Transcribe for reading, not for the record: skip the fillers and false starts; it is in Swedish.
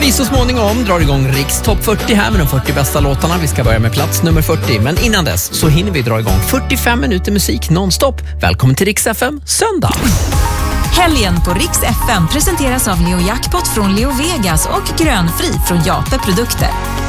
vi så småningom drar igång Riks topp 40 här med de 40 bästa låtarna. Vi ska börja med plats nummer 40. Men innan dess så hinner vi dra igång 45 minuter musik nonstop. Välkommen till Riks FM söndag. Helgen på Riks FM presenteras av Leo Jackpot från Leo Vegas och Grönfri från Jate Produkter.